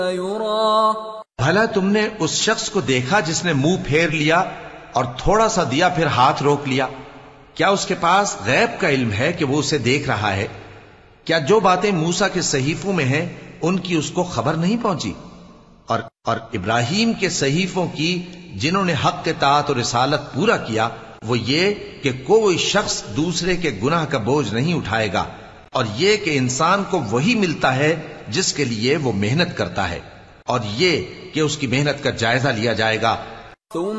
भला तुमने उस शख्स को देखा जिसने मुंह फेर लिया और थोड़ा सा दिया फिर हाथ रोक लिया? क्या उसके पास गैब का इल्म है कि वो उसे देख रहा है? क्या जो बातें मूसा के सहीफों में हैं उनकी उसको खबर नहीं पहुंची? और इब्राहिम के सहीफों की जिन्होंने हक के तात और रिसालत पूरा किया, वो ये कि कोई शख्स दूसरे के गुनाह का बोझ नहीं उठाएगा, और ये कि इंसान को वही मिलता है जिसके लिए वो मेहनत करता है, और ये कि उसकी मेहनत का जायजा लिया जाएगा।